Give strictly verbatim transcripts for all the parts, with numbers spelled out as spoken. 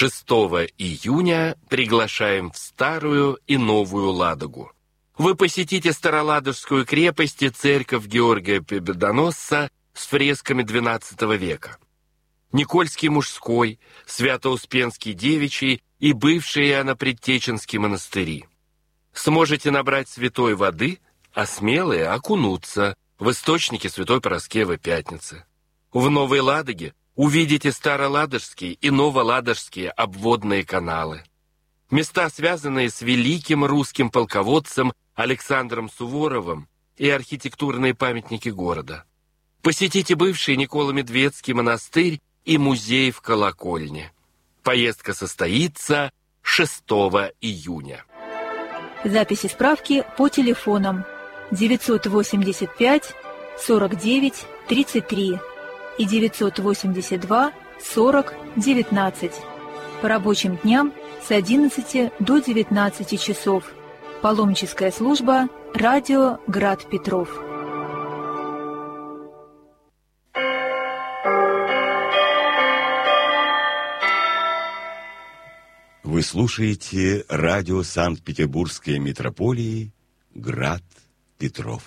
шестого июня приглашаем в Старую и Новую Ладогу. Вы посетите Староладожскую крепость и церковь Георгия Победоносца с фресками двенадцатого века, Никольский мужской, Свято-Успенский девичий и бывшие Иоанно-Предтеченские монастыри. Сможете набрать святой воды, а смелые окунуться в источники Святой Параскевы Пятницы. В Новой Ладоге увидите Староладожские и Новоладожские обводные каналы. Места, связанные с великим русским полководцем Александром Суворовым, и архитектурные памятники города. Посетите бывший Николо-Медведский монастырь и музей в Колокольне. Поездка состоится шестого июня. Записи справки по телефонам девятьсот восемьдесят пять сорок девять тридцать три и девятьсот восемьдесят два сорок девятнадцать. По рабочим дням с одиннадцати до девятнадцати часов. Паломническая служба «Радио Град Петров». Вы слушаете радио Санкт-Петербургской митрополии «Град Петров».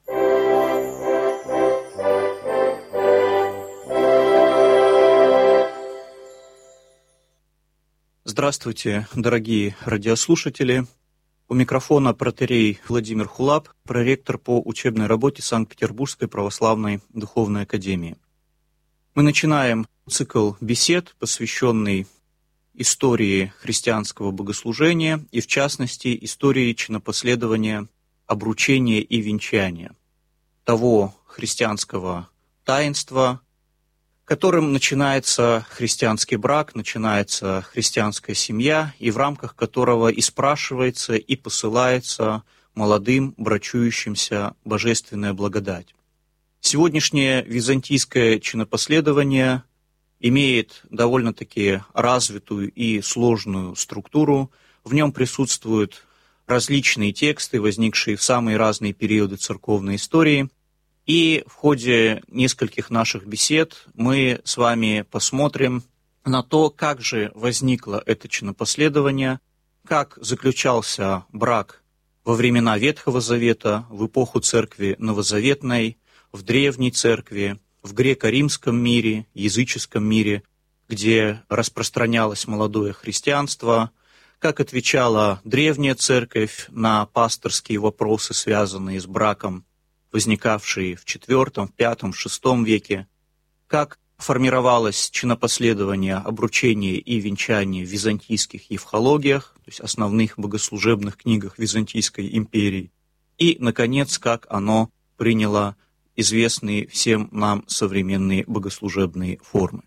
Здравствуйте, дорогие радиослушатели. У микрофона протоиерей Владимир Хулап, проректор по учебной работе Санкт-Петербургской православной духовной академии. Мы начинаем цикл бесед, посвященный истории христианского богослужения и, в частности, истории чинопоследования, обручения и венчания, того христианского таинства, которым начинается христианский брак, начинается христианская семья, и в рамках которого и спрашивается, и посылается молодым брачующимся божественная благодать. Сегодняшнее византийское чинопоследование имеет довольно-таки развитую и сложную структуру. В нем присутствуют различные тексты, возникшие в самые разные периоды церковной истории. И в ходе нескольких наших бесед мы с вами посмотрим на то, как же возникло это чинопоследование, как заключался брак во времена Ветхого Завета, в эпоху Церкви Новозаветной, в Древней Церкви, в греко-римском мире, языческом мире, где распространялось молодое христианство, как отвечала Древняя Церковь на пасторские вопросы, связанные с браком, возникавшие в четвёртом, в пятом, в шестом веке, как формировалось чинопоследование обручения и венчания в византийских евхологиях, то есть основных богослужебных книгах Византийской империи, и, наконец, как оно приняло известные всем нам современные богослужебные формы.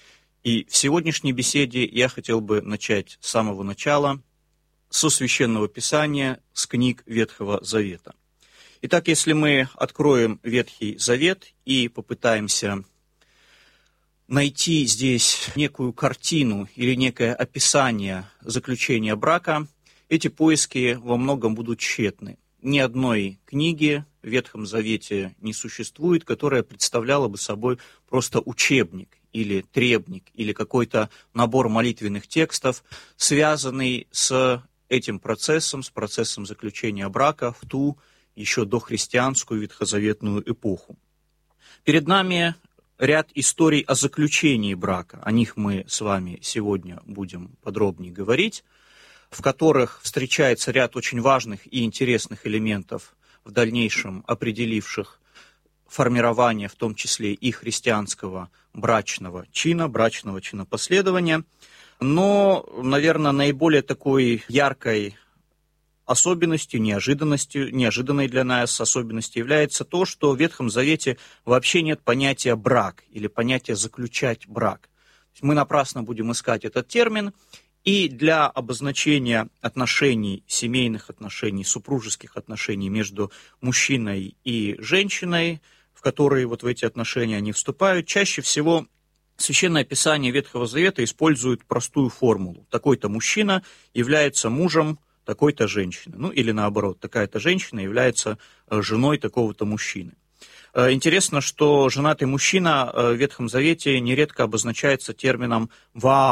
И в сегодняшней беседе я хотел бы начать с самого начала, со Священного Писания, с книг Ветхого Завета. Итак, если мы откроем Ветхий Завет и попытаемся найти здесь некую картину или некое описание заключения брака, эти поиски во многом будут тщетны. Ни одной книги в Ветхом Завете не существует, которая представляла бы собой просто учебник или требник, или какой-то набор молитвенных текстов, связанный с этим процессом, с процессом заключения брака в ту еще дохристианскую ветхозаветную эпоху. Перед нами ряд историй о заключении брака. О них мы с вами сегодня будем подробнее говорить, в которых встречается ряд очень важных и интересных элементов, в дальнейшем определивших формирование, в том числе и христианского брачного чина, брачного чинопоследования. Но, наверное, наиболее такой яркой особенностью, неожиданностью, неожиданной для нас особенностью является то, что в Ветхом Завете вообще нет понятия «брак» или понятия «заключать брак». Мы напрасно будем искать этот термин, и для обозначения отношений, семейных отношений, супружеских отношений между мужчиной и женщиной, в которые вот в эти отношения они вступают, чаще всего Священное Писание Ветхого Завета использует простую формулу. Такой-то мужчина является мужем такой-то женщины. Ну или наоборот, такая-то женщина является женой такого-то мужчины. Интересно, что женатый мужчина в Ветхом Завете нередко обозначается термином «ваал»,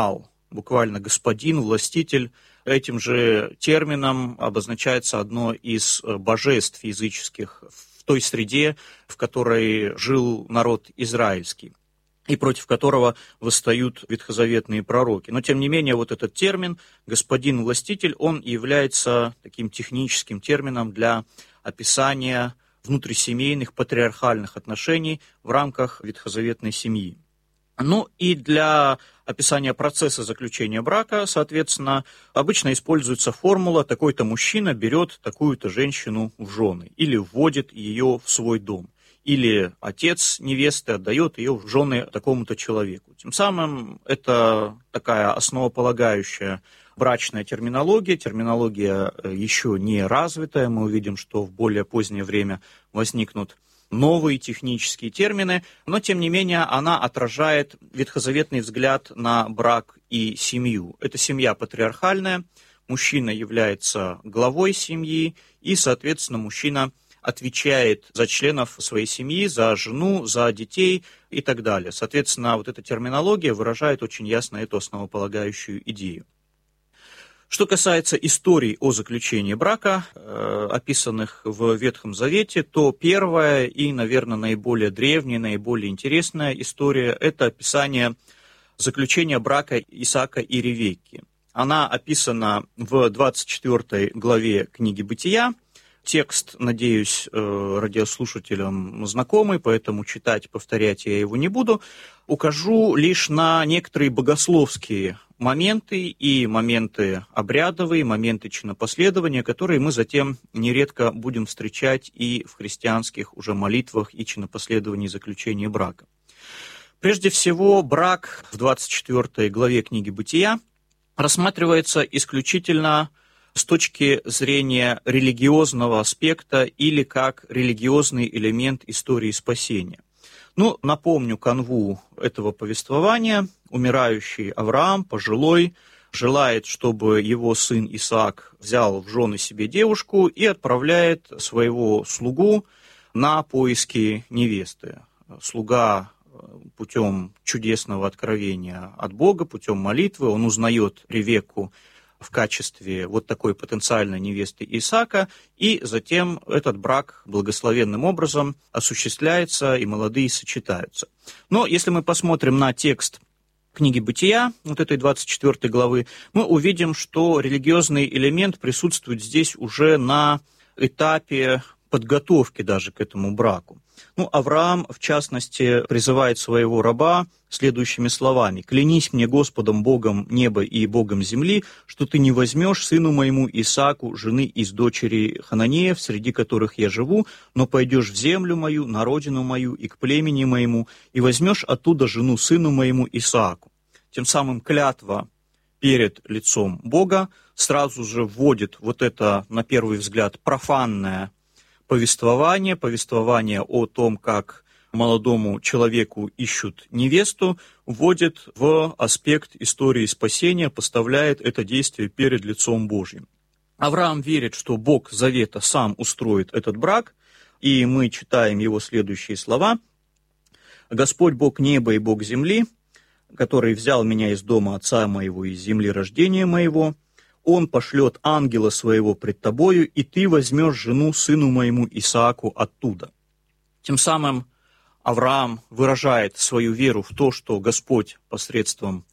буквально господин, властитель. Этим же термином обозначается одно из божеств языческих в той среде, в которой жил народ израильский, и против которого восстают ветхозаветные пророки. Но, тем не менее, вот этот термин «господин-властитель», он является таким техническим термином для описания внутрисемейных патриархальных отношений в рамках ветхозаветной семьи. Ну и для описания процесса заключения брака, соответственно, обычно используется формула «такой-то мужчина берет такую-то женщину в жены» или вводит ее в свой дом, или отец невесты отдает ее в жены такому-то человеку. Тем самым это такая основополагающая брачная терминология, терминология еще не развитая. Мы увидим, что в более позднее время возникнут новые технические термины, но, тем не менее, она отражает ветхозаветный взгляд на брак и семью. Это семья патриархальная, мужчина является главой семьи, и, соответственно, мужчина отвечает за членов своей семьи, за жену, за детей и так далее. Соответственно, вот эта терминология выражает очень ясно эту основополагающую идею. Что касается историй о заключении брака, э, описанных в Ветхом Завете, то первая и, наверное, наиболее древняя, наиболее интересная история – это описание заключения брака Исаака и Ревекки. Она описана в двадцать четвёртой главе книги «Бытия». Текст, надеюсь, радиослушателям знакомый, поэтому читать, повторять я его не буду. Укажу лишь на некоторые богословские моменты и моменты обрядовые, моменты чинопоследования, которые мы затем нередко будем встречать и в христианских уже молитвах и чинопоследовании заключения брака. Прежде всего, брак в двадцать четвёртой главе книги «Бытия» рассматривается исключительно с точки зрения религиозного аспекта или как религиозный элемент истории спасения. Ну, напомню канву этого повествования. Умирающий Авраам, пожилой, желает, чтобы его сын Исаак взял в жены себе девушку и отправляет своего слугу на поиски невесты. Слуга путем чудесного откровения от Бога, путем молитвы, он узнает Ревекку в качестве вот такой потенциальной невесты Исаака, и затем этот брак благословенным образом осуществляется, и молодые сочетаются. Но если мы посмотрим на текст книги «Бытия», вот этой двадцать четвёртой главы, мы увидим, что религиозный элемент присутствует здесь уже на этапе подготовки даже к этому браку. Ну, Авраам, в частности, призывает своего раба следующими словами: «Клянись мне Господом Богом неба и Богом земли, что ты не возьмешь сыну моему Исааку жены из дочери Хананеев, среди которых я живу, но пойдешь в землю мою, на родину мою и к племени моему, и возьмешь оттуда жену сыну моему Исааку». Тем самым клятва перед лицом Бога сразу же вводит вот это, на первый взгляд, профанное повествование, повествование о том, как молодому человеку ищут невесту, вводит в аспект истории спасения, поставляет это действие перед лицом Божьим. Авраам верит, что Бог Завета сам устроит этот брак, и мы читаем его следующие слова: «Господь Бог неба и Бог земли, который взял меня из дома отца моего, из земли рождения моего, Он пошлет ангела своего пред тобою, и ты возьмешь жену сыну моему Исааку оттуда». Тем самым Авраам выражает свою веру в то, что Господь посредством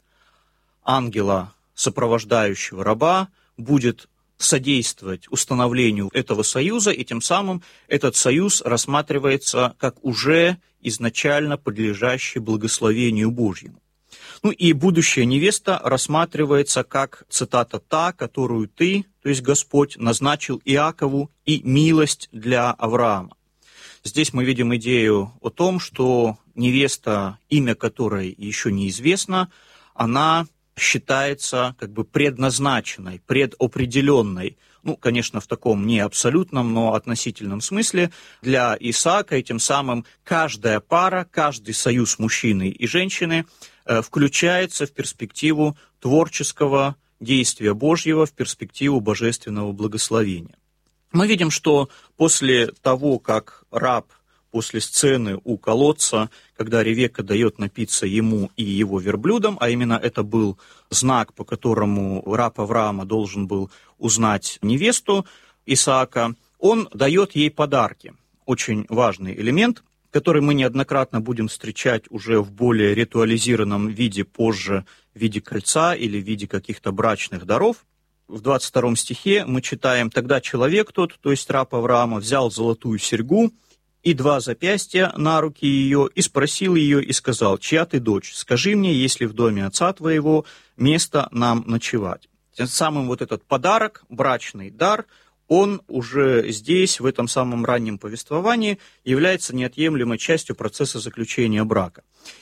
ангела, сопровождающего раба, будет содействовать установлению этого союза, и тем самым этот союз рассматривается как уже изначально подлежащий благословению Божьему. Ну и будущая невеста рассматривается как, цитата, «та, которую ты, то есть Господь, назначил Иакову, и милость для Авраама». Здесь мы видим идею о том, что невеста, имя которой еще неизвестно, она считается как бы предназначенной, предопределенной, ну, конечно, в таком не абсолютном, но относительном смысле, для Исаака, и тем самым каждая пара, каждый союз мужчины и женщины включается в перспективу творческого действия Божьего, в перспективу божественного благословения. Мы видим, что после того, как раб после сцены у колодца, когда Ревекка дает напиться ему и его верблюдам, а именно это был знак, по которому раб Авраама должен был узнать невесту Исаака, он дает ей подарки. Очень важный элемент, который мы неоднократно будем встречать уже в более ритуализированном виде позже, в виде кольца или в виде каких-то брачных даров. В двадцать втором стихе мы читаем: «Тогда человек тот, то есть раб Авраама, взял золотую серьгу и два запястья на руки ее, и спросил ее, и сказал: чья ты дочь? Скажи мне, есть ли в доме отца твоего место нам ночевать». Тем самым вот этот подарок, брачный дар, он уже здесь, в этом самом раннем повествовании, является неотъемлемой частью процесса заключения брака.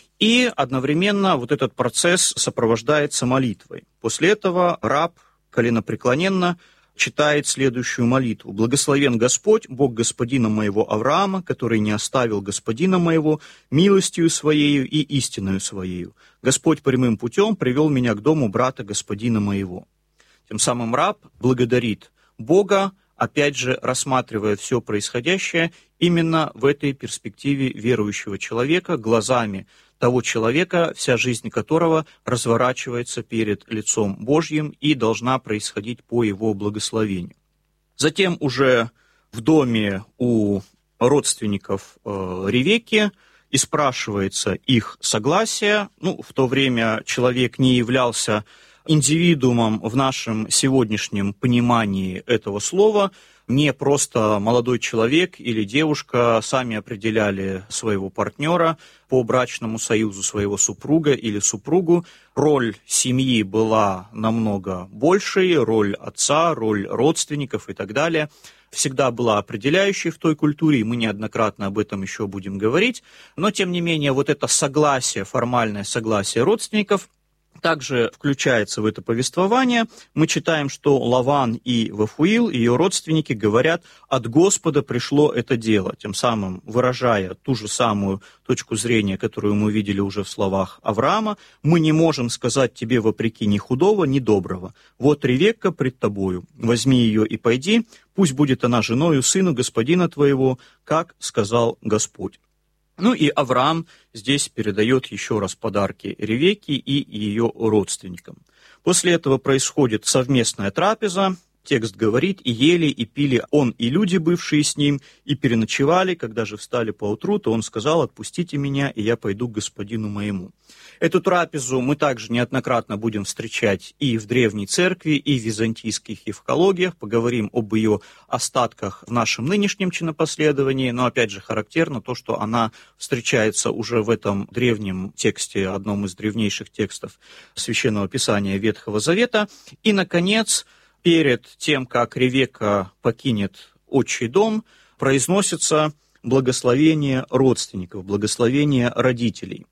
И одновременно вот этот процесс сопровождается молитвой. После этого раб коленопреклоненно читает следующую молитву: «Благословен Господь, Бог господина моего Авраама, который не оставил господина моего милостью своею и истиною своею. Господь прямым путем привел меня к дому брата господина моего». Тем самым раб благодарит Бога, опять же, рассматривая все происходящее именно в этой перспективе верующего человека, глазами того человека, вся жизнь которого разворачивается перед лицом Божьим и должна происходить по его благословению. Затем уже в доме у родственников э, Ревекки и спрашивается их согласие. Ну, в то время человек не являлся индивидуумом в нашем сегодняшнем понимании этого слова. Не просто молодой человек или девушка сами определяли своего партнера по брачному союзу, своего супруга или супругу. Роль семьи была намного большей, роль отца, роль родственников и так далее всегда была определяющей в той культуре, и мы неоднократно об этом еще будем говорить. Но, тем не менее, вот это согласие, формальное согласие родственников также включается в это повествование. Мы читаем, что Лаван и Вафуил, ее родственники, говорят: «От Господа пришло это дело», тем самым выражая ту же самую точку зрения, которую мы видели уже в словах Авраама: «Мы не можем сказать тебе вопреки ни худого, ни доброго. Вот Ревекка пред тобою, возьми ее и пойди, пусть будет она женою сыну господина твоего, как сказал Господь». Ну и Авраам здесь передает еще раз подарки Ревекке и ее родственникам. После этого происходит совместная трапеза. Текст говорит: «И ели, и пили он и люди, бывшие с ним, и переночевали. Когда же встали поутру, то он сказал: отпустите меня, и я пойду к господину моему». Эту трапезу мы также неоднократно будем встречать и в Древней Церкви, и в византийских евхологиях. Поговорим об ее остатках в нашем нынешнем чинопоследовании, но опять же характерно то, что она встречается уже в этом древнем тексте, одном из древнейших текстов Священного Писания Ветхого Завета. И, наконец, перед тем, как Ревекка покинет отчий дом, произносится благословение родственников, благословение родителей.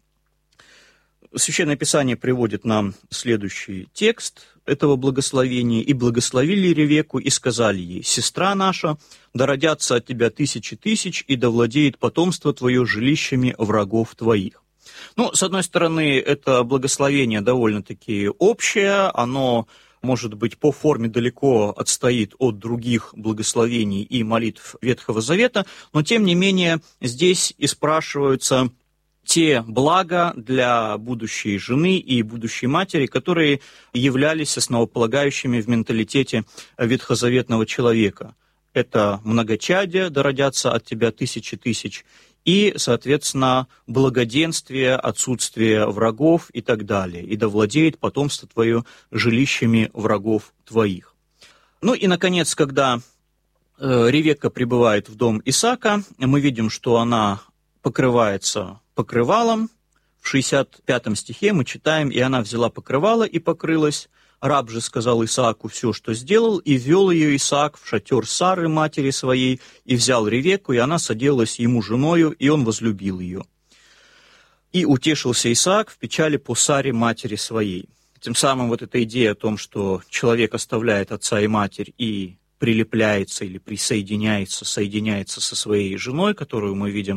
Священное Писание приводит нам следующий текст этого благословения. «И благословили Ревекку, и сказали ей: сестра наша, да родятся от тебя тысячи тысяч, и да владеет потомство твое жилищами врагов твоих». Ну, с одной стороны, это благословение довольно-таки общее, оно, может быть, по форме далеко отстоит от других благословений и молитв Ветхого Завета, но, тем не менее, здесь и спрашиваются те блага для будущей жены и будущей матери, которые являлись основополагающими в менталитете ветхозаветного человека. Это многочадие, да родятся от тебя тысячи тысяч, и, соответственно, благоденствие, отсутствие врагов и так далее. И да владеет потомство твое жилищами врагов твоих. Ну и, наконец, когда э, Ревекка прибывает в дом Исаака, мы видим, что она покрывается покрывалом. В шестьдесят пятом стихе мы читаем: «И она взяла покрывало и покрылась. Раб же сказал Исааку все, что сделал, и ввел ее Исаак в шатер Сары, матери своей, и взял Ревекку, и она соделалась ему женою, и он возлюбил ее. И утешился Исаак в печали по Саре, матери своей». Тем самым вот эта идея о том, что человек оставляет отца и матерь и прилепляется или присоединяется, соединяется со своей женой, которую мы видим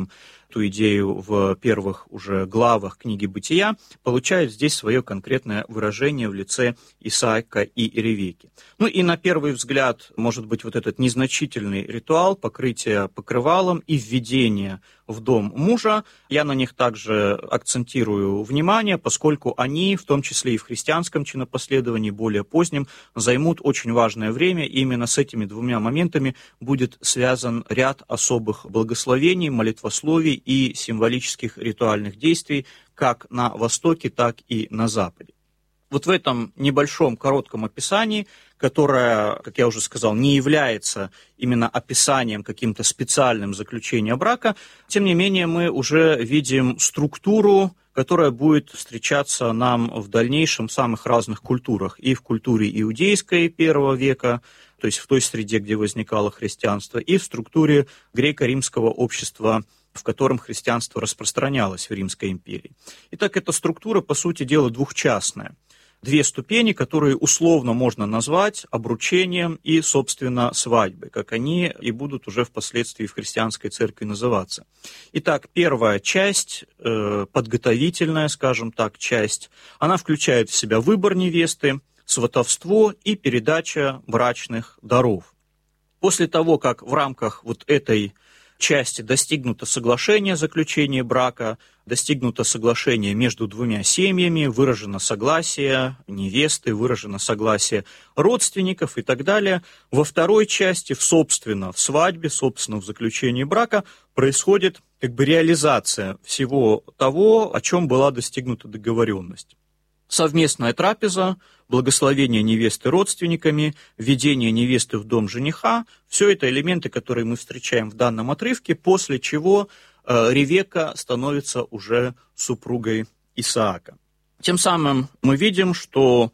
эту идею в первых уже главах книги «Бытия», получает здесь свое конкретное выражение в лице Исаака и Ревекки. Ну и на первый взгляд, может быть, вот этот незначительный ритуал покрытия покрывалом и введения в дом мужа, я на них также акцентирую внимание, поскольку они, в том числе и в христианском чинопоследовании, более позднем, займут очень важное время, и именно с этими двумя моментами будет связан ряд особых благословений, молитвословий и символических ритуальных действий как на Востоке, так и на Западе. Вот в этом небольшом коротком описании, которое, как я уже сказал, не является именно описанием каким-то специальным заключения брака, тем не менее мы уже видим структуру, которая будет встречаться нам в дальнейшем в самых разных культурах. И в культуре иудейской первого века, то есть в той среде, где возникало христианство, и в структуре греко-римского общества, в котором христианство распространялось в Римской империи. Итак, эта структура, по сути дела, двухчастная. Две ступени, которые условно можно назвать обручением и, собственно, свадьбой, как они и будут уже впоследствии в христианской церкви называться. Итак, первая часть, э, подготовительная, скажем так, часть, она включает в себя выбор невесты, сватовство и передача брачных даров. После того, как в рамках вот этой части достигнуто соглашение о заключении брака, достигнуто соглашение между двумя семьями, выражено согласие невесты, выражено согласие родственников и так далее. Во второй части, в, собственно, в свадьбе, собственно, в заключении брака происходит как бы реализация всего того, о чем была достигнута договоренность. Совместная трапеза, благословение невесты родственниками, введение невесты в дом жениха – все это элементы, которые мы встречаем в данном отрывке, после чего э, Ревекка становится уже супругой Исаака. Тем самым мы видим, что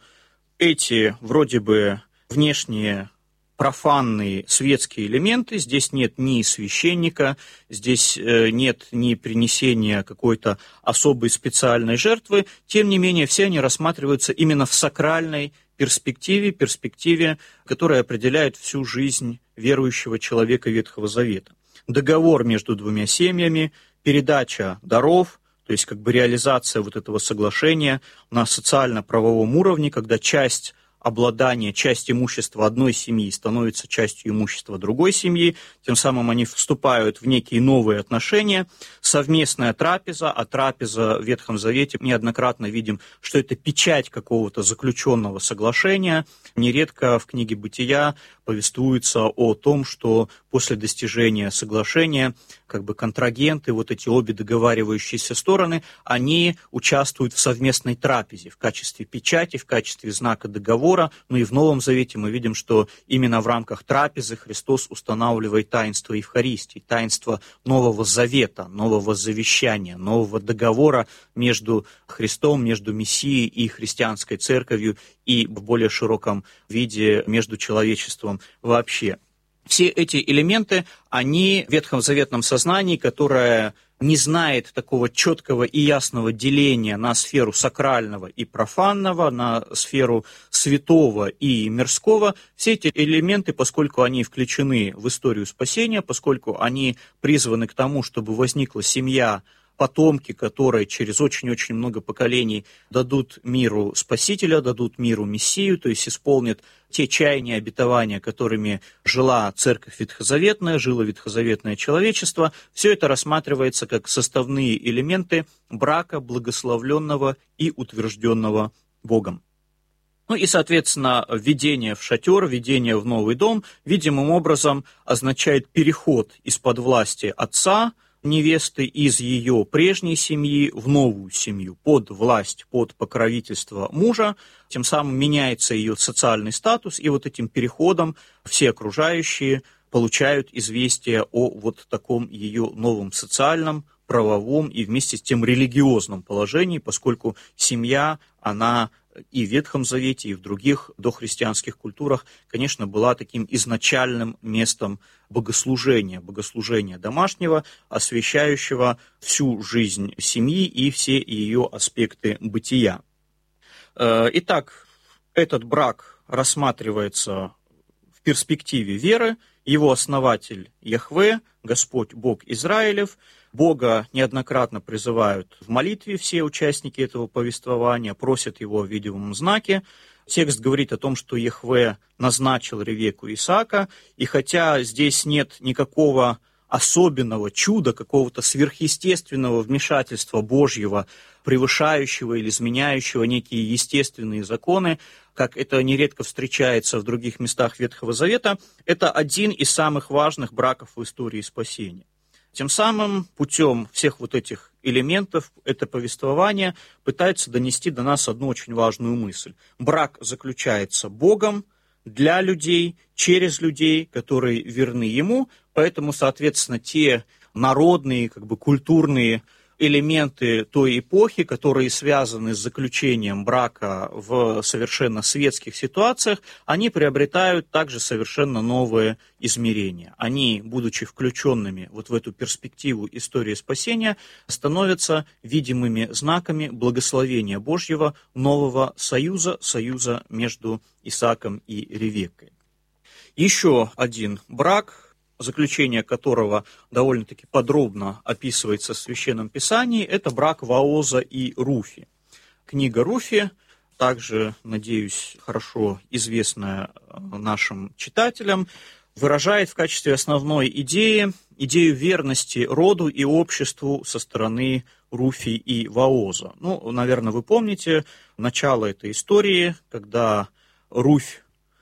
эти вроде бы внешние профанные светские элементы, здесь нет ни священника, здесь нет ни принесения какой-то особой специальной жертвы, тем не менее все они рассматриваются именно в сакральной перспективе, перспективе, которая определяет всю жизнь верующего человека Ветхого Завета. Договор между двумя семьями, передача даров, то есть как бы реализация вот этого соглашения на социально-правовом уровне, когда часть обладание, часть имущества одной семьи становится частью имущества другой семьи, тем самым они вступают в некие новые отношения. Совместная трапеза, а трапеза в Ветхом Завете неоднократно видим, что это печать какого-то заключенного соглашения. Нередко в книге «Бытия» повествуется о том, что после достижения соглашения как бы контрагенты, вот эти обе договаривающиеся стороны, они участвуют в совместной трапезе в качестве печати, в качестве знака договора. Ну и в Новом Завете мы видим, что именно в рамках трапезы Христос устанавливает таинство Евхаристии, таинство Нового Завета, нового завещания, нового договора между Христом, между Мессией и христианской церковью и в более широком виде между человечеством вообще. Все эти элементы, они в ветхозаветном сознании, которое не знает такого четкого и ясного деления на сферу сакрального и профанного, на сферу святого и мирского, все эти элементы, поскольку они включены в историю спасения, поскольку они призваны к тому, чтобы возникла семья, потомки, которые через очень-очень много поколений дадут миру Спасителя, дадут миру Мессию, то есть исполнят те чаяния, обетования, которыми жила Церковь Ветхозаветная, жило ветхозаветное человечество, все это рассматривается как составные элементы брака, благословленного и утвержденного Богом. Ну и, соответственно, введение в шатер, введение в новый дом видимым образом означает переход из-под власти отца, невесты из ее прежней семьи в новую семью, под власть, под покровительство мужа, тем самым меняется ее социальный статус, и вот этим переходом все окружающие получают известие о вот таком ее новом социальном, правовом и вместе с тем религиозном положении, поскольку семья, она и в Ветхом Завете, и в других дохристианских культурах, конечно, была таким изначальным местом богослужения, богослужения домашнего, освещающего всю жизнь семьи и все ее аспекты бытия. Итак, этот брак рассматривается в перспективе веры. Его основатель Яхве, Господь Бог Израилев. Бога неоднократно призывают в молитве все участники этого повествования, просят его о видимом знаке. Текст говорит о том, что Яхве назначил Ревекку Исаака, и хотя здесь нет никакого особенного чуда, какого-то сверхъестественного вмешательства Божьего, превышающего или изменяющего некие естественные законы, как это нередко встречается в других местах Ветхого Завета, это один из самых важных браков в истории спасения. Тем самым путем всех вот этих элементов это повествование пытается донести до нас одну очень важную мысль. Брак заключается Богом, для людей, через людей, которые верны Ему, поэтому, соответственно, те народные, как бы культурные элементы той эпохи, которые связаны с заключением брака в совершенно светских ситуациях, они приобретают также совершенно новые измерения. Они, будучи включенными вот в эту перспективу истории спасения, становятся видимыми знаками благословения Божьего нового союза, союза между Исааком и Ревеккой. Еще один брак, заключение которого довольно-таки подробно описывается в Священном Писании, это брак Вооза и Руфи. Книга Руфи, также, надеюсь, хорошо известная нашим читателям, выражает в качестве основной идеи идею верности роду и обществу со стороны Руфи и Вооза. Ну, наверное, вы помните начало этой истории, когда Руфь,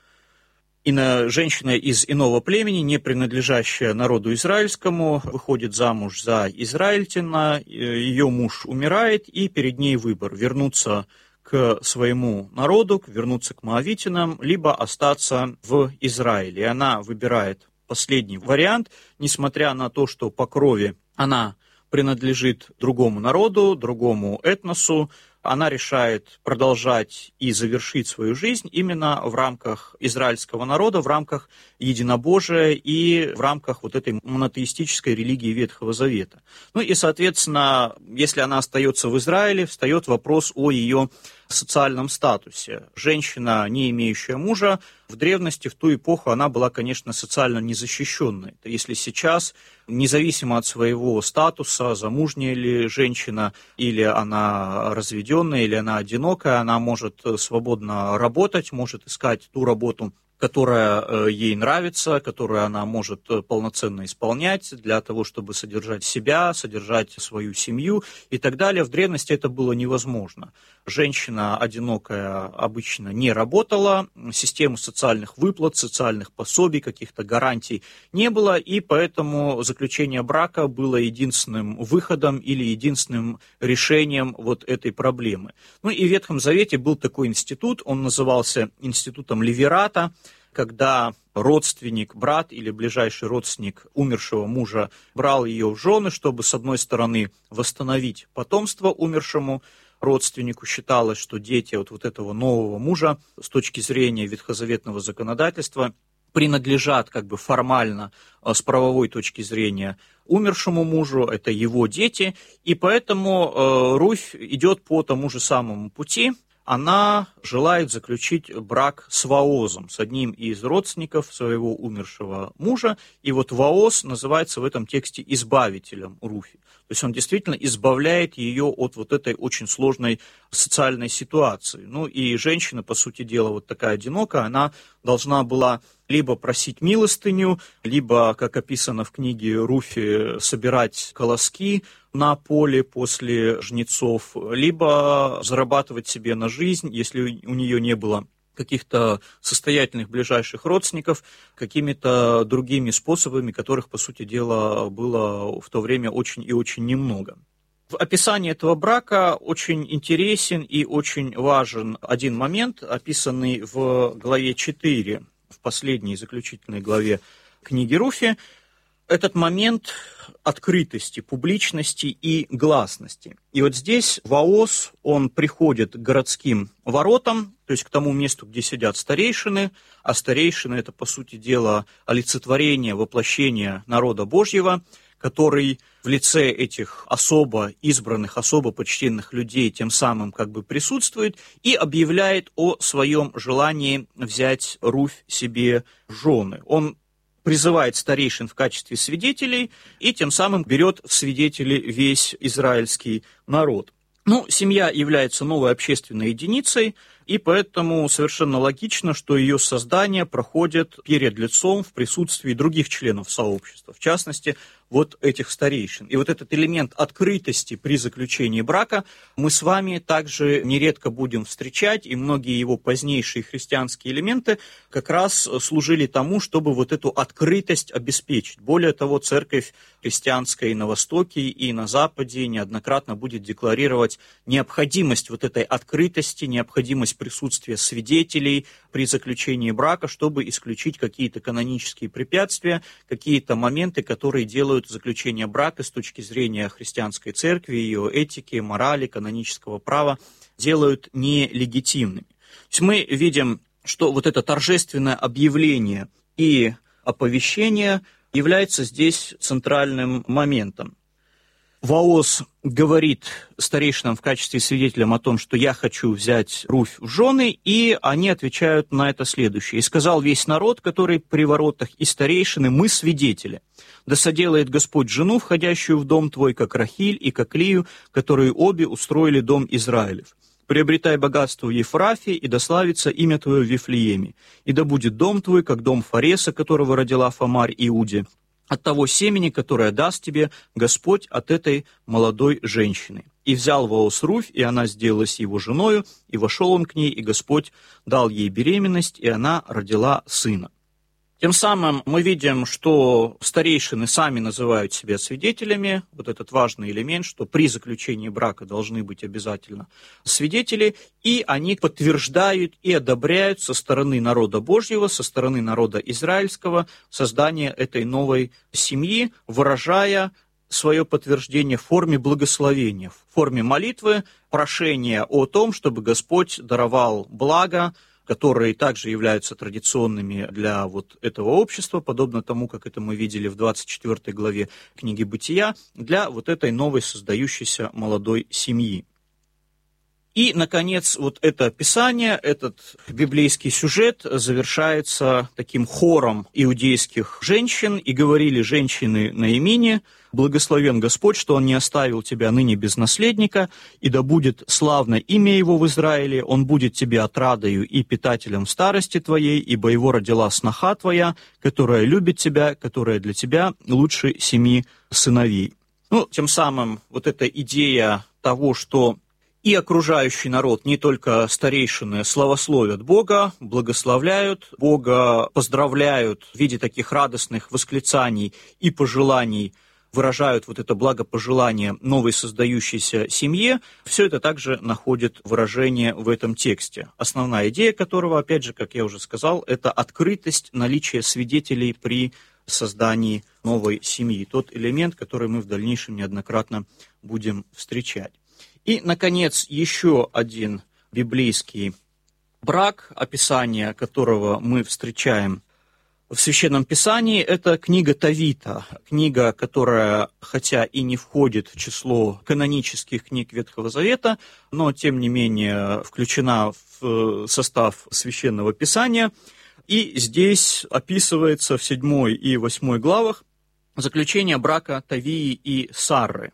Ино, женщина из иного племени, не принадлежащая народу израильскому, выходит замуж за израильтянина, ее муж умирает, и перед ней выбор: вернуться к своему народу, вернуться к моавитянам, либо остаться в Израиле. И она выбирает последний вариант, несмотря на то, что по крови она принадлежит другому народу, другому этносу. Она решает продолжать и завершить свою жизнь именно в рамках израильского народа, в рамках единобожия и в рамках вот этой монотеистической религии Ветхого Завета. Ну и, соответственно, если она остается в Израиле, встает вопрос о ее социальном статусе. Женщина, не имеющая мужа, в древности, в ту эпоху, она была, конечно, социально незащищенной. Если сейчас, независимо от своего статуса, замужняя ли женщина, или она разведенная, или она одинокая, она может свободно работать, может искать ту работу, которая ей нравится, которую она может полноценно исполнять для того, чтобы содержать себя, содержать свою семью и так далее. В древности это было невозможно. Женщина одинокая обычно не работала, системы социальных выплат, социальных пособий, каких-то гарантий не было, и поэтому заключение брака было единственным выходом или единственным решением вот этой проблемы. Ну и в Ветхом Завете был такой институт, он назывался институтом Левирата, когда родственник, брат или ближайший родственник умершего мужа брал ее в жены, чтобы, с одной стороны, восстановить потомство умершему родственнику. Считалось, что дети от вот этого нового мужа с точки зрения ветхозаветного законодательства принадлежат как бы формально с правовой точки зрения умершему мужу, это его дети, и поэтому э, Руфь идет по тому же самому пути. Она желает заключить брак с Воозом, с одним из родственников своего умершего мужа. И вот Вооз называется в этом тексте избавителем Руфи. То есть он действительно избавляет ее от вот этой очень сложной социальной ситуации. Ну и женщина, по сути дела, вот такая одинокая, она должна была либо просить милостыню, либо, как описано в книге Руфи, собирать колоски на поле после жнецов, либо зарабатывать себе на жизнь, если у нее не было каких-то состоятельных ближайших родственников, какими-то другими способами, которых, по сути дела, было в то время очень и очень немного. В описании этого брака очень интересен и очень важен один момент, описанный в главе четыре, в последней заключительной главе книги Руфи. Этот момент открытости, публичности и гласности. И вот здесь Вооз, он приходит к городским воротам, то есть к тому месту, где сидят старейшины, а старейшины — это, по сути дела, олицетворение, воплощение народа Божьего, который в лице этих особо избранных, особо почтенных людей тем самым как бы присутствует и объявляет о своем желании взять Руфь себе в жены. Он призывает старейшин в качестве свидетелей и тем самым берет в свидетели весь израильский народ. Ну, семья является новой общественной единицей, и поэтому совершенно логично, что ее создание проходит перед лицом в присутствии других членов сообщества, в частности, вот этих старейшин. И вот этот элемент открытости при заключении брака мы с вами также нередко будем встречать, и многие его позднейшие христианские элементы как раз служили тому, чтобы вот эту открытость обеспечить. Более того, церковь христианская и на Востоке, и на Западе неоднократно будет декларировать необходимость вот этой открытости, необходимость присутствия свидетелей при заключении брака, чтобы исключить какие-то канонические препятствия, какие-то моменты, которые делают заключение брака с точки зрения христианской церкви, ее этики, морали, канонического права, делают нелегитимными. То есть мы видим, что вот это торжественное объявление и оповещение является здесь центральным моментом. Ваос говорит старейшинам в качестве свидетелям о том, что я хочу взять Руфь в жены, и они отвечают на это следующее. «И сказал весь народ, который при воротах, и старейшины, мы свидетели. Да соделает Господь жену, входящую в дом твой, как Рахиль и как Лию, которые обе устроили дом Израилев. Приобретай богатство в Ефрафе, и да славится имя твое в Вифлееме. И да будет дом твой, как дом Фареса, которого родила Фамарь Иуде, от того семени, которое даст тебе Господь от этой молодой женщины. И взял Ваос Руфь, и она сделалась его женою, и вошел он к ней, и Господь дал ей беременность, и она родила сына». Тем самым мы видим, что старейшины сами называют себя свидетелями, вот этот важный элемент, что при заключении брака должны быть обязательно свидетели, и они подтверждают и одобряют со стороны народа Божьего, со стороны народа израильского создание этой новой семьи, выражая свое подтверждение в форме благословения, в форме молитвы, прошения о том, чтобы Господь даровал благо, которые также являются традиционными для вот этого общества, подобно тому, как это мы видели в двадцать четвёртой главе книги «Бытия», для вот этой новой создающейся молодой семьи. И, наконец, вот это описание, этот библейский сюжет завершается таким хором иудейских женщин, и говорили женщины Наимине: «Благословен Господь, что Он не оставил тебя ныне без наследника, и да будет славно имя Его в Израиле, Он будет тебе отрадою и питателем в старости твоей, ибо Его родила сноха твоя, которая любит тебя, которая для тебя лучше семи сыновей». Ну, тем самым вот эта идея того, что и окружающий народ, не только старейшины, славословят Бога, благословляют Бога, поздравляют в виде таких радостных восклицаний и пожеланий, выражают вот это благопожелание новой создающейся семье, все это также находит выражение в этом тексте. Основная идея которого, опять же, как я уже сказал, это открытость наличия свидетелей при создании новой семьи. Тот элемент, который мы в дальнейшем неоднократно будем встречать. И, наконец, еще один библейский брак, описание которого мы встречаем в Священном Писании, это книга Товита, книга, которая, хотя и не входит в число канонических книг Ветхого Завета, но, тем не менее, включена в состав Священного Писания. И здесь описывается в седьмой и восьмой главах заключение брака Товии и Сарры.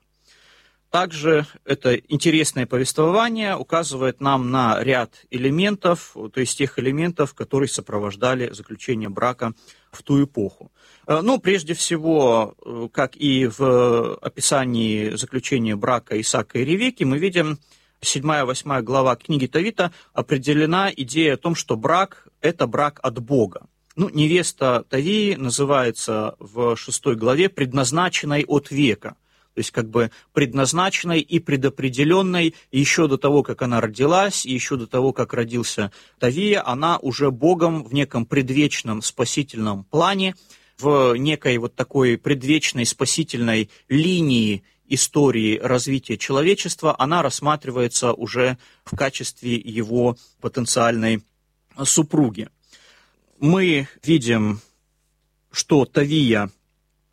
Также это интересное повествование указывает нам на ряд элементов, то есть тех элементов, которые сопровождали заключение брака в ту эпоху. Ну, прежде всего, как и в описании заключения брака Исаака и Ревекки, мы видим, седьмая-восьмая глава книги Товита определена идея о том, что брак – это брак от Бога. Ну, невеста Товии называется в шестой главе «предназначенной от века». То есть как бы предназначенной и предопределенной еще до того, как она родилась, и еще до того, как родился Товия, она уже Богом в неком предвечном спасительном плане, в некой вот такой предвечной спасительной линии истории развития человечества, она рассматривается уже в качестве его потенциальной супруги. Мы видим, что Товия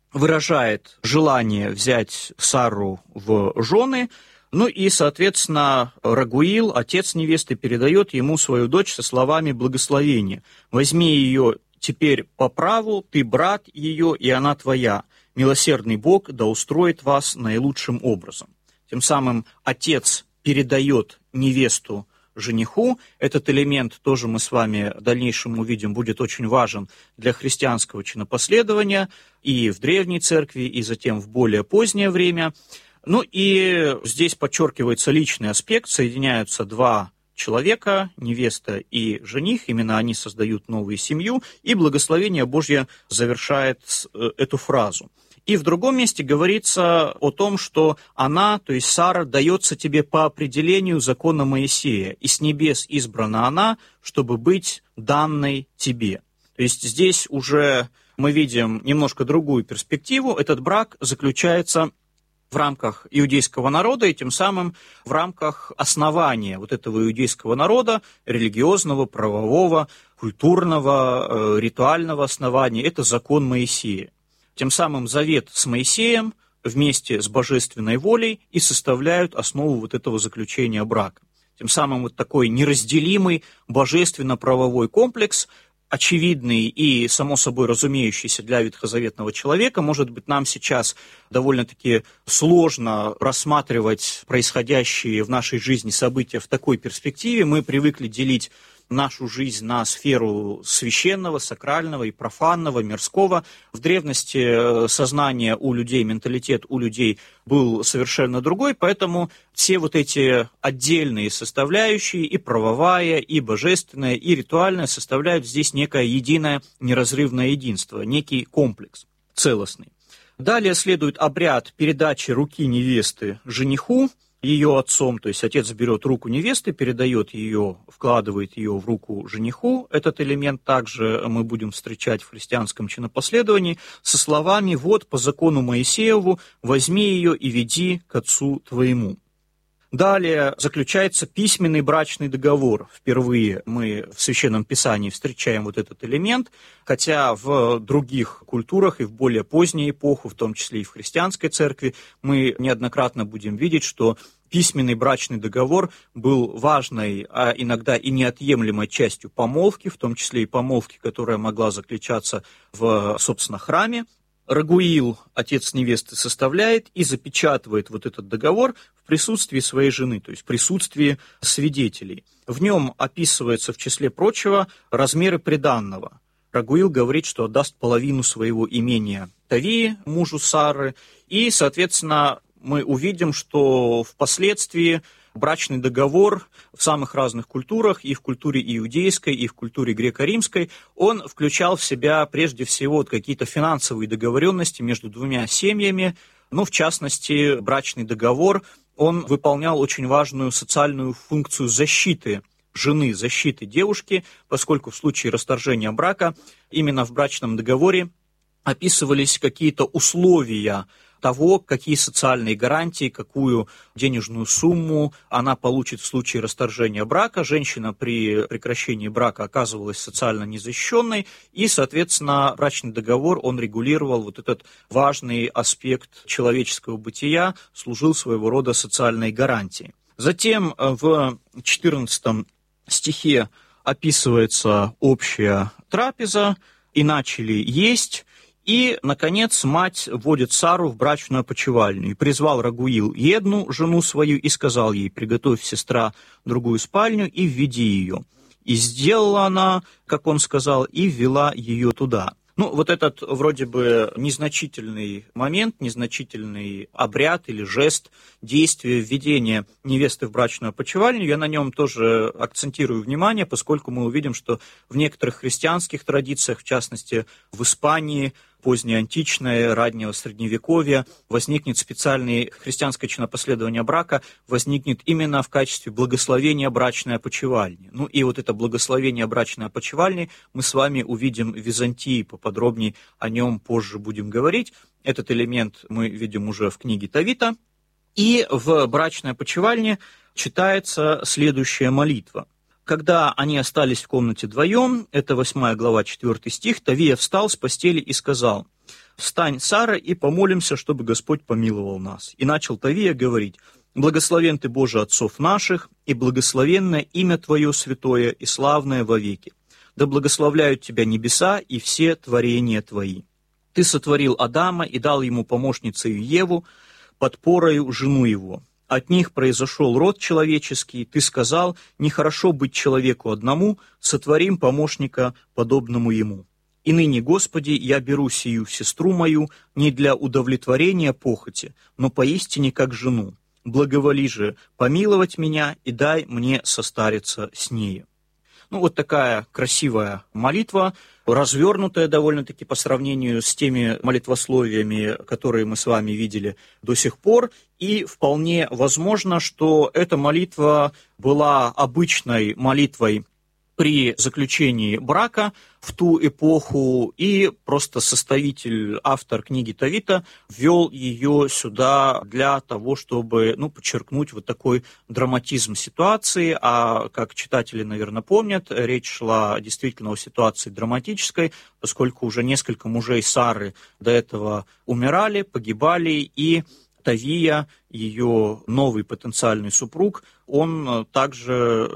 выражает желание взять Сарру в жены. Ну и, соответственно, Рагуил, отец невесты, передает ему свою дочь со словами благословения. «Возьми ее теперь по праву, ты брат ее, и она твоя. Милосердный Бог да устроит вас наилучшим образом». Тем самым отец передает невесту жениху. Этот элемент тоже мы с вами в дальнейшем увидим, будет очень важен для христианского чинопоследования и в Древней Церкви, и затем в более позднее время. Ну и здесь подчеркивается личный аспект, соединяются два человека, невеста и жених, именно они создают новую семью, и благословение Божье завершает эту фразу. И в другом месте говорится о том, что она, то есть Сара, дается тебе по определению закона Моисея, и с небес избрана она, чтобы быть данной тебе. То есть здесь уже мы видим немножко другую перспективу. Этот брак заключается в рамках иудейского народа и тем самым в рамках основания вот этого иудейского народа, религиозного, правового, культурного, ритуального основания. Это закон Моисея. Тем самым завет с Моисеем вместе с божественной волей и составляют основу вот этого заключения брака. Тем самым вот такой неразделимый божественно-правовой комплекс, очевидный и, само собой, разумеющийся для ветхозаветного человека, может быть, нам сейчас довольно-таки сложно рассматривать происходящие в нашей жизни события в такой перспективе. Мы привыкли делить нашу жизнь на сферу священного, сакрального и профанного, мирского. В древности сознание у людей, менталитет у людей был совершенно другой, поэтому все вот эти отдельные составляющие, и правовая, и божественная, и ритуальная, составляют здесь некое единое неразрывное единство, некий комплекс целостный. Далее следует обряд передачи руки невесты жениху, ее отцом, то есть отец берет руку невесты, передает ее, вкладывает ее в руку жениху. Этот элемент также мы будем встречать в христианском чинопоследовании со словами «Вот по закону Моисееву возьми ее и веди к отцу твоему». Далее заключается письменный брачный договор. Впервые мы в Священном Писании встречаем вот этот элемент, хотя в других культурах и в более позднюю эпоху, в том числе и в христианской церкви, мы неоднократно будем видеть, что письменный брачный договор был важной, а иногда и неотъемлемой частью помолвки, в том числе и помолвки, которая могла заключаться в, собственно, храме. Рагуил, отец невесты, составляет и запечатывает вот этот договор в присутствии своей жены, то есть в присутствии свидетелей. В нем описывается, в числе прочего, размеры приданного. Рагуил говорит, что отдаст половину своего имения Тавии, мужу Сары, и, соответственно, мы увидим, что впоследствии брачный договор в самых разных культурах, и в культуре иудейской, и в культуре греко-римской, он включал в себя прежде всего вот какие-то финансовые договоренности между двумя семьями. Ну, в частности, брачный договор, он выполнял очень важную социальную функцию защиты жены, защиты девушки, поскольку в случае расторжения брака именно в брачном договоре описывались какие-то условия того, какие социальные гарантии, какую денежную сумму она получит в случае расторжения брака. Женщина при прекращении брака оказывалась социально незащищенной, и, соответственно, брачный договор, он регулировал вот этот важный аспект человеческого бытия, служил своего рода социальной гарантией. Затем в четырнадцатом стихе описывается общая трапеза, и начали есть. И, наконец, мать вводит Сару в брачную опочивальню. И призвал Рагуил Едну, жену свою, и сказал ей: «Приготовь, сестра, другую спальню и введи ее». И сделала она, как он сказал, и ввела ее туда. Ну, вот этот вроде бы незначительный момент, незначительный обряд или жест, действие, введение невесты в брачную опочивальню, я на нем тоже акцентирую внимание, поскольку мы увидим, что в некоторых христианских традициях, в частности в Испании, позднеантичное, раннего Средневековья, возникнет специальное христианское чинопоследование брака, возникнет именно в качестве благословения брачной опочивальни. Ну и вот это благословение брачной опочивальни мы с вами увидим в Византии, поподробнее о нем позже будем говорить. Этот элемент мы видим уже в книге Тавита. И в брачной опочивальне читается следующая молитва. Когда они остались в комнате вдвоем, это восьмая глава, четвёртый стих, Тавия встал с постели и сказал: встань, Сара, и помолимся, чтобы Господь помиловал нас. И начал Тавия говорить: благословен ты, Боже, отцов наших, и благословенное имя Твое святое и славное вовеки. Да благословляют Тебя небеса и все творения Твои. Ты сотворил Адама и дал ему помощницею Еву, подпорою жену его. От них произошел род человеческий. Ты сказал: нехорошо быть человеку одному, сотворим помощника, подобному ему. И ныне, Господи, я беру сию сестру мою не для удовлетворения похоти, но поистине как жену. Благоволи же помиловать меня и дай мне состариться с нею». Ну, вот такая красивая молитва, развернутая довольно-таки по сравнению с теми молитвословиями, которые мы с вами видели до сих пор. И вполне возможно, что эта молитва была обычной молитвой при заключении брака в ту эпоху, и просто составитель, автор книги Тавита ввел ее сюда для того, чтобы, ну, подчеркнуть вот такой драматизм ситуации. А как читатели, наверное, помнят, речь шла действительно о ситуации драматической, поскольку уже несколько мужей Сары до этого умирали, погибали, и Тавия, ее новый потенциальный супруг, он также,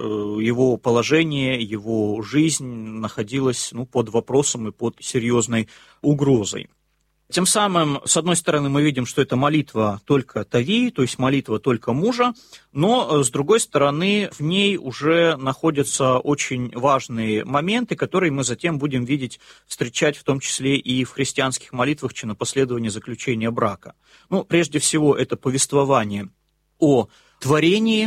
его положение, его жизнь находилась, ну, под вопросом и под серьезной угрозой. Тем самым, с одной стороны, мы видим, что это молитва только Тавии, то есть молитва только мужа, но, с другой стороны, в ней уже находятся очень важные моменты, которые мы затем будем видеть, встречать в том числе и в христианских молитвах чинопоследования заключения брака. Ну, прежде всего, это повествование о творении.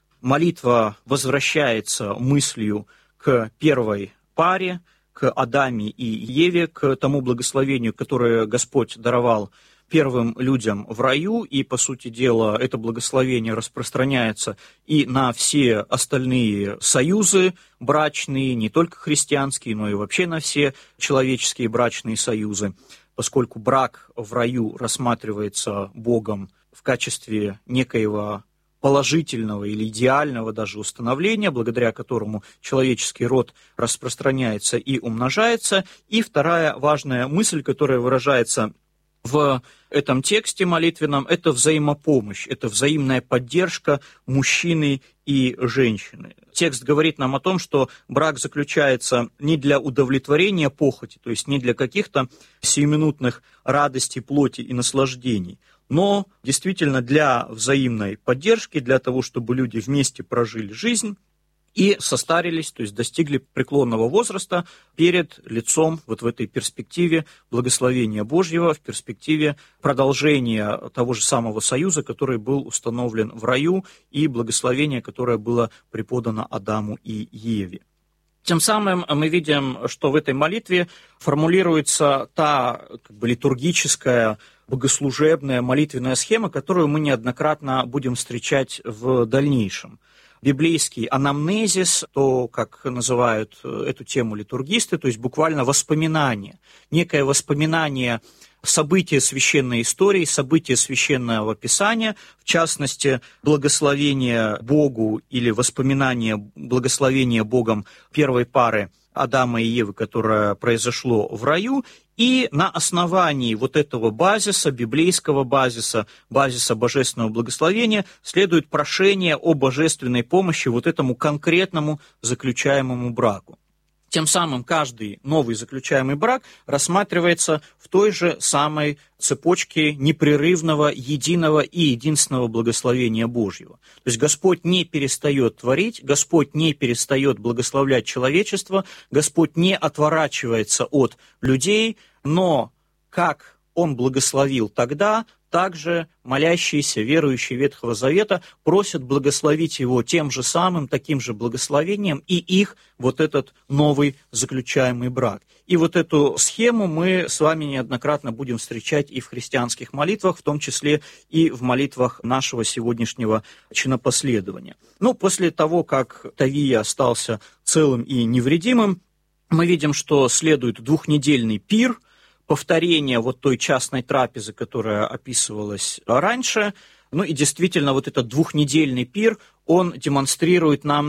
Молитва возвращается мыслью к первой паре, к Адаме и Еве, к тому благословению, которое Господь даровал первым людям в раю, и, по сути дела, это благословение распространяется и на все остальные союзы брачные, не только христианские, но и вообще на все человеческие брачные союзы, поскольку брак в раю рассматривается Богом в качестве некоего положительного или идеального даже установления, благодаря которому человеческий род распространяется и умножается. И вторая важная мысль, которая выражается в этом тексте молитвенном, это взаимопомощь, это взаимная поддержка мужчины и женщины. Текст говорит нам о том, что брак заключается не для удовлетворения похоти, то есть не для каких-то сиюминутных радостей плоти и наслаждений, но действительно для взаимной поддержки, для того, чтобы люди вместе прожили жизнь и состарились, то есть достигли преклонного возраста перед лицом вот в этой перспективе благословения Божьего, в перспективе продолжения того же самого союза, который был установлен в раю, и благословения, которое было преподано Адаму и Еве. Тем самым мы видим, что в этой молитве формулируется та, как бы, литургическая, богослужебная молитвенная схема, которую мы неоднократно будем встречать в дальнейшем. Библейский анамнезис, то, как называют эту тему литургисты, то есть буквально воспоминание, некое воспоминание события священной истории, события священного писания, в частности, благословение Богу или воспоминание благословения Богом первой пары Адама и Евы, которое произошло в раю, и на основании вот этого базиса, библейского базиса, базиса божественного благословения, следует прошение о божественной помощи вот этому конкретному заключаемому браку. Тем самым каждый новый заключаемый брак рассматривается в той же самой цепочке непрерывного, единого и единственного благословения Божьего. То есть Господь не перестает творить, Господь не перестает благословлять человечество, Господь не отворачивается от людей, но как Он благословил тогда, также молящиеся, верующие Ветхого Завета просят благословить Его тем же самым, таким же благословением и их вот этот новый заключаемый брак. И вот эту схему мы с вами неоднократно будем встречать и в христианских молитвах, в том числе и в молитвах нашего сегодняшнего чинопоследования. Ну, после того, как Тавия остался целым и невредимым, мы видим, что следует двухнедельный пир, повторение вот той частной трапезы, которая описывалась раньше. Ну и действительно, вот этот двухнедельный пир, он демонстрирует нам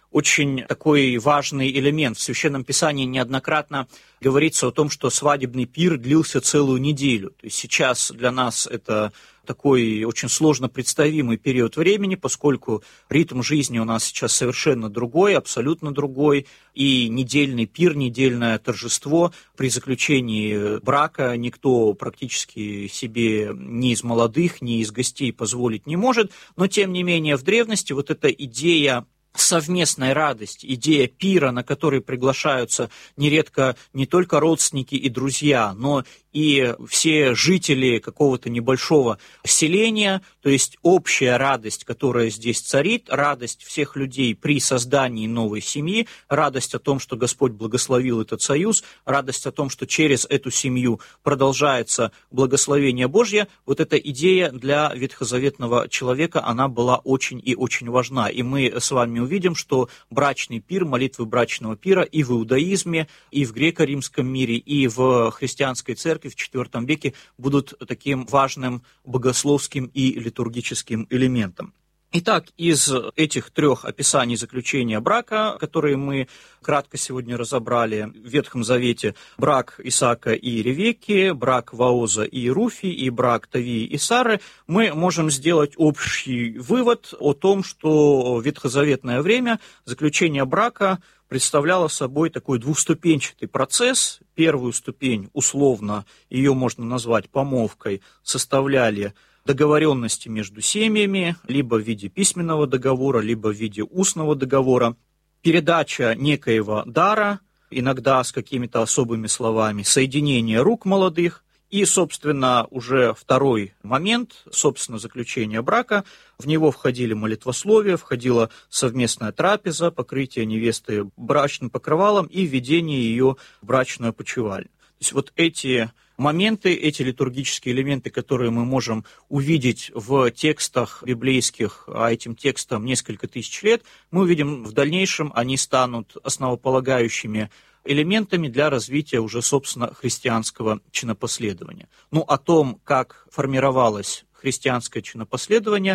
очень такой важный элемент. В Священном Писании неоднократно говорится о том, что свадебный пир длился целую неделю. То есть сейчас для нас это такой очень сложно представимый период времени, поскольку ритм жизни у нас сейчас совершенно другой, абсолютно другой, и недельный пир, недельное торжество при заключении брака никто практически себе ни из молодых, ни из гостей позволить не может, но тем не менее в древности вот эта идея совместная радость, идея пира, на который приглашаются нередко не только родственники и друзья, но и все жители какого-то небольшого селения, то есть общая радость, которая здесь царит, радость всех людей при создании новой семьи, радость о том, что Господь благословил этот союз, радость о том, что через эту семью продолжается благословение Божье, вот эта идея для ветхозаветного человека, она была очень и очень важна. И мы с вами увидим, что брачный пир, молитвы брачного пира и в иудаизме, и в греко-римском мире, и в христианской церкви в четвёртом веке будут таким важным богословским и литургическим элементом. Итак, из этих трех описаний заключения брака, которые мы кратко сегодня разобрали, в Ветхом Завете брак Исаака и Ревекки, брак Ваоза и Руфи и брак Тавии и Сары, мы можем сделать общий вывод о том, что в ветхозаветное время заключение брака представляло собой такой двухступенчатый процесс. Первую ступень, условно, ее можно назвать помолвкой, составляли договоренности между семьями, либо в виде письменного договора, либо в виде устного договора, передача некоего дара, иногда с какими-то особыми словами, соединение рук молодых, и, собственно, уже второй момент, собственно, заключение брака, в него входили молитвословие, входила совместная трапеза, покрытие невесты брачным покрывалом и введение ее в брачную опочивальню. То есть вот эти моменты, эти литургические элементы, которые мы можем увидеть в текстах библейских, а этим текстам несколько тысяч лет, мы увидим в дальнейшем, они станут основополагающими элементами для развития уже, собственно, христианского чинопоследования. Ну, о том, как формировалось христианское чинопоследование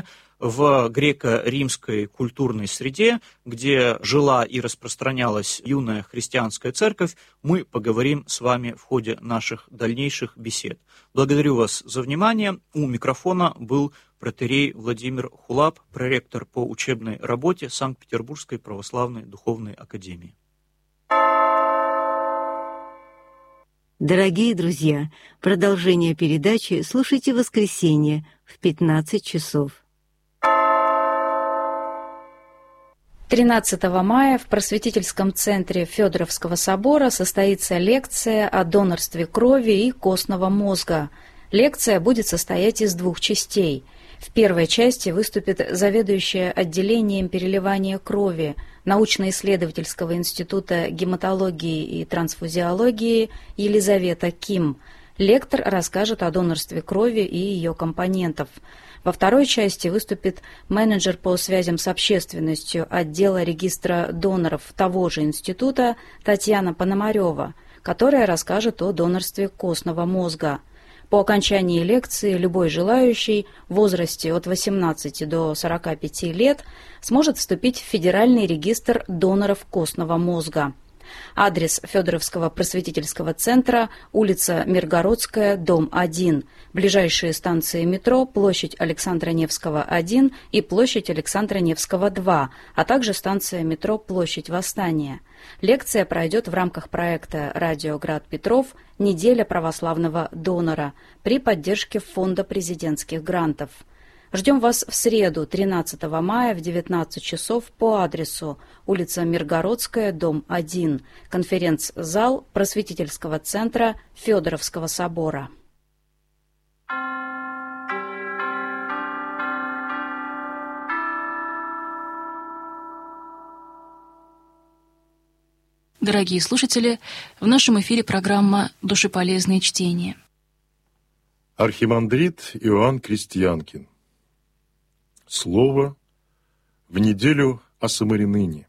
в греко-римской культурной среде, где жила и распространялась юная христианская церковь, мы поговорим с вами в ходе наших дальнейших бесед. Благодарю вас за внимание. У микрофона был протоиерей Владимир Хулап, проректор по учебной работе Санкт-Петербургской православной духовной академии. Дорогие друзья, продолжение передачи слушайте в воскресенье в пятнадцать часов. тринадцатого мая в Просветительском центре Федоровского собора состоится лекция о донорстве крови и костного мозга. Лекция будет состоять из двух частей. В первой части выступит заведующая отделением переливания крови научно-исследовательского института гематологии и трансфузиологии Елизавета Ким. Лектор расскажет о донорстве крови и ее компонентов. Во второй части выступит менеджер по связям с общественностью отдела регистра доноров того же института Татьяна Пономарева, которая расскажет о донорстве костного мозга. По окончании лекции любой желающий в возрасте от восемнадцати до сорока пяти лет сможет вступить в Федеральный регистр доноров костного мозга. Адрес Федоровского просветительского центра, улица Миргородская, дом один. Ближайшие станции метро, площадь Александра Невского, один и площадь Александра Невского, два, а также станция метро, площадь Восстания. Лекция пройдет в рамках проекта «Радио Град Петров. Неделя православного донора» при поддержке Фонда президентских грантов. Ждем вас в среду, тринадцатого мая в девятнадцать часов по адресу улица Миргородская, дом один, конференц-зал Просветительского центра Федоровского собора. Дорогие слушатели, в нашем эфире программа «Душеполезные чтения». Архимандрит Иоанн Крестьянкин. Слово в неделю о Самарянине.